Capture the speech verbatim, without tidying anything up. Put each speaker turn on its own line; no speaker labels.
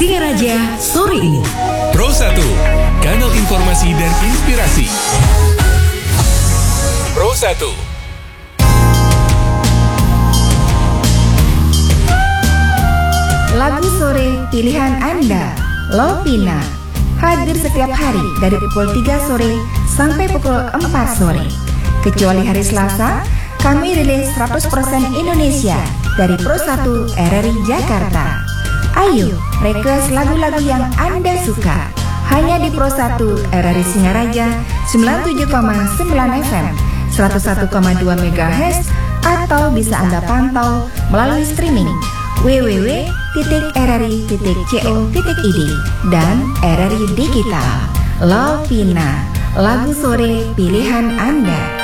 Singaraja sore ini.
Pro satu, kanal informasi dan inspirasi. Pro satu.
Lagu sore pilihan Anda, Lovina, hadir setiap hari dari pukul tiga sore sampai pukul empat sore. Kecuali hari Selasa, kami rilis seratus persen Indonesia dari Pro satu R R I Jakarta. Ayo, request lagu-lagu yang Anda suka hanya di Pro satu R R I Singaraja sembilan puluh tujuh koma sembilan F M, seratus satu koma dua megahertz, atau bisa Anda pantau melalui streaming w w w titik r r i titik co titik i d dan R R I Digital. Lovina, lagu sore pilihan Anda.